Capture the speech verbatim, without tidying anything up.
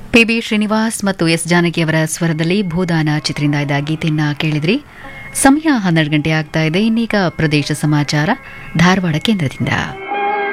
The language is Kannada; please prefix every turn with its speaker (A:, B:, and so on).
A: ಪಿ ಬಿ ಶ್ರೀನಿವಾಸ್ ಮತ್ತು ಎಸ್ ಜಾನಕಿ ಅವರ ಸ್ವರದಲ್ಲಿ ಭೂದಾನ ಚಿತ್ರದಿಂದ ಇದ್ದ ಗೀತೆಯನ್ನ ಕೇಳಿದ್ರಿ. ಸಮಯ ಹನ್ನೆರಡು ಗಂಟೆ ಆಗ್ತಾ ಇದೆ. ಇನ್ನೀಗ ಪ್ರದೇಶ ಸಮಾಚಾರ ಧಾರವಾಡ ಕೇಂದ್ರದಿಂದ.